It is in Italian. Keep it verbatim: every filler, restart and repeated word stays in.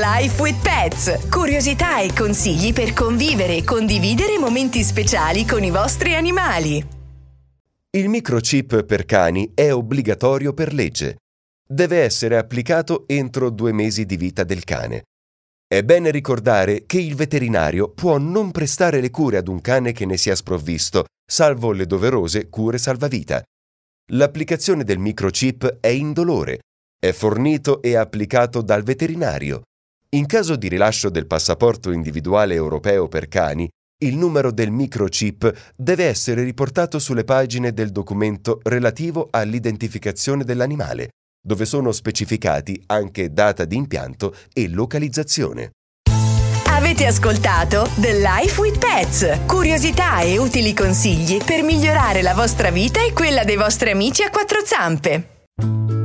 Life with Pets. Curiosità e consigli per convivere e condividere momenti speciali con i vostri animali. Il microchip per cani è obbligatorio per legge. Deve essere applicato entro due mesi di vita del cane. È bene ricordare che il veterinario può non prestare le cure ad un cane che ne sia sprovvisto, salvo le doverose cure salvavita. L'applicazione del microchip è indolore. È fornito e applicato dal veterinario. In caso di rilascio del passaporto individuale europeo per cani, il numero del microchip deve essere riportato sulle pagine del documento relativo all'identificazione dell'animale, dove sono specificati anche data di impianto e localizzazione. Avete ascoltato The Life with Pets. Curiosità e utili consigli per migliorare la vostra vita e quella dei vostri amici a quattro zampe.